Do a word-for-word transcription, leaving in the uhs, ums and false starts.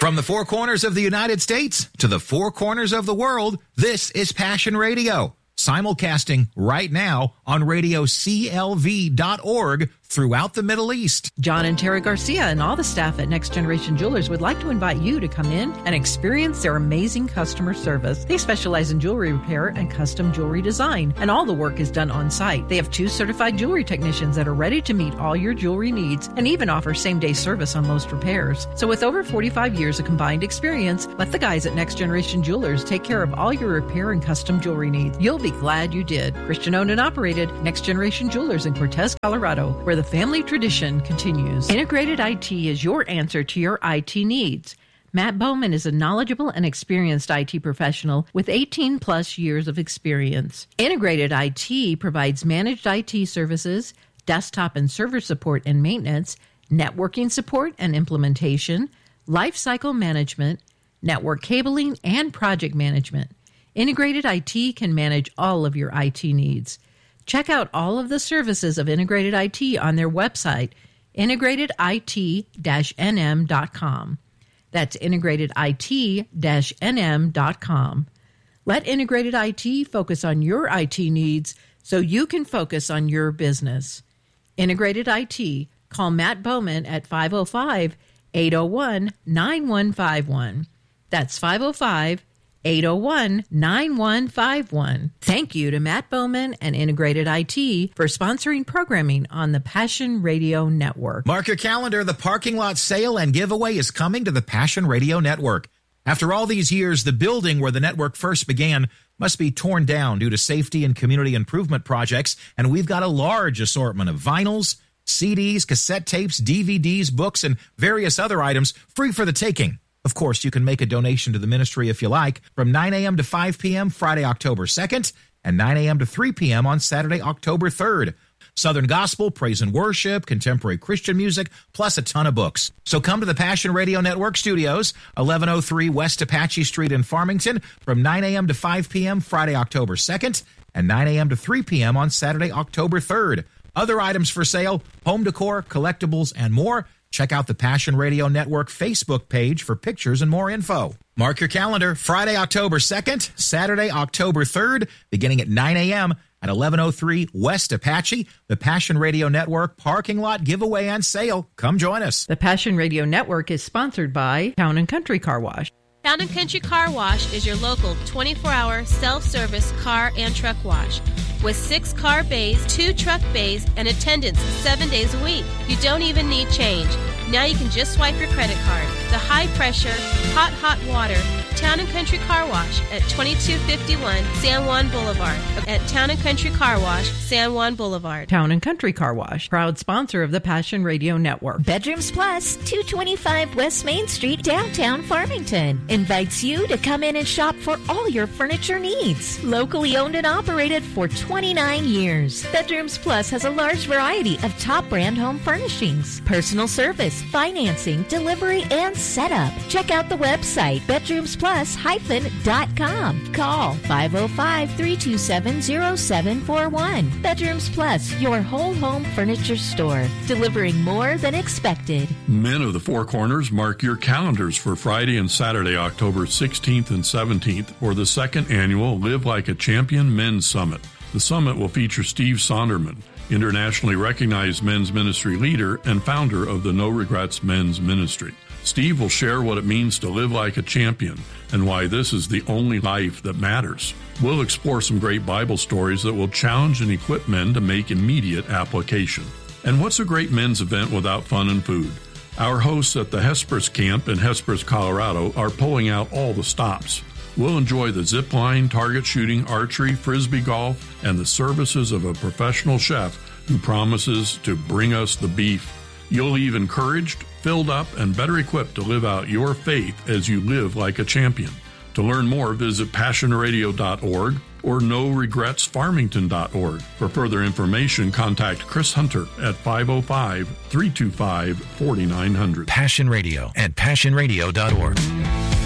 From the four corners of the United States to the four corners of the world, this is Passion Radio, simulcasting right now on radio C L V dot org throughout the Middle East. John and Terry Garcia and all the staff at Next Generation Jewelers would like to invite you to come in and experience their amazing customer service. They specialize in jewelry repair and custom jewelry design, and all the work is done on site. They have two certified jewelry technicians that are ready to meet all your jewelry needs and even offer same-day service on most repairs. So with over forty-five years of combined experience, let the guys at Next Generation Jewelers take care of all your repair and custom jewelry needs. You'll be glad you did. Christian owned and operated, Next Generation Jewelers in Cortez, Colorado, where the family tradition continues. Integrated I T is your answer to your I T needs. Matt Bowman is a knowledgeable and experienced I T professional with eighteen plus years of experience. Integrated I T provides managed I T services, desktop and server support and maintenance, networking support and implementation, lifecycle management, network cabling, and project management. Integrated I T can manage all of your I T needs. Check out all of the services of Integrated I T on their website, integrated I T dash N M dot com. That's integrated I T dash N M dot com. Let Integrated I T focus on your I T needs so you can focus on your business. Integrated I T. Call Matt Bowman at five oh five, eight oh one, nine one five one. That's five oh five, eight oh one, nine one five one. Thank you to Matt Bowman and Integrated I T for sponsoring programming on the Passion Radio Network. Mark your calendar. The parking lot sale and giveaway is coming to the Passion Radio Network. After all these years, the building where the network first began must be torn down due to safety and community improvement projects, and we've got a large assortment of vinyls, C Ds, cassette tapes, D V Ds, books, and various other items free for the taking. Of course, you can make a donation to the ministry if you like, from nine a.m. to five p.m. Friday, October second, and nine a.m. to three p.m. on Saturday, October third. Southern Gospel, praise and worship, contemporary Christian music, plus a ton of books. So come to the Passion Radio Network studios, eleven oh three West Apache Street in Farmington, from nine a.m. to five p.m. Friday, October second, and nine a.m. to three p.m. on Saturday, October third. Other items for sale, home decor, collectibles, and more. Check out the Passion Radio Network Facebook page for pictures and more info. Mark your calendar, Friday, October second, Saturday, October third, beginning at nine a.m. at eleven oh three West Apache, the Passion Radio Network parking lot giveaway and sale. Come join us. The Passion Radio Network is sponsored by Town and Country Car Wash. Town and Country Car Wash is your local twenty-four hour self-service car and truck wash. With six car bays, two truck bays, and attendance seven days a week. You don't even need change. Now you can just swipe your credit card. The high-pressure, hot, hot water, Town and Country Car Wash at twenty-two fifty-one San Juan Boulevard. At Town and Country Car Wash, San Juan Boulevard. Town and Country Car Wash, proud sponsor of the Passion Radio Network. Bedrooms Plus, two twenty-five West Main Street, downtown Farmington, invites you to come in and shop for all your furniture needs. Locally owned and operated for twenty-nine years. Bedrooms Plus has a large variety of top brand home furnishings, personal service, financing, delivery, and setup. Check out the website, bedrooms plus dash dot com. Call five oh five, three two seven, oh seven four one. Bedrooms Plus, your whole home furniture store, delivering more than expected. Men of the Four Corners, mark your calendars for Friday and Saturday, October sixteenth and seventeenth for the second annual Live Like a Champion Men's Summit. The summit will feature Steve Sonderman, internationally recognized men's ministry leader and founder of the No Regrets Men's Ministry. Steve will share what it means to live like a champion and why this is the only life that matters. We'll explore some great Bible stories that will challenge and equip men to make immediate application. And what's a great men's event without fun and food? Our hosts at the Hesperus Camp in Hesperus, Colorado are pulling out all the stops. We'll enjoy the zip line, target shooting, archery, frisbee golf, and the services of a professional chef who promises to bring us the beef. You'll leave encouraged, filled up, and better equipped to live out your faith as you live like a champion. To learn more, visit passion radio dot org or no regrets farmington dot org. For further information, contact Chris Hunter at five oh five, three two five, four nine zero zero. Passion Radio at passion radio dot org.